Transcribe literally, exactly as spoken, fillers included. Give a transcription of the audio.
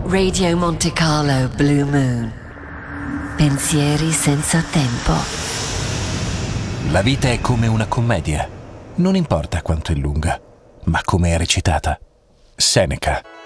Radio Monte Carlo Blue Moon. Pensieri senza tempo. La vita è come una commedia. Non importa quanto è lunga, ma come è recitata. Seneca.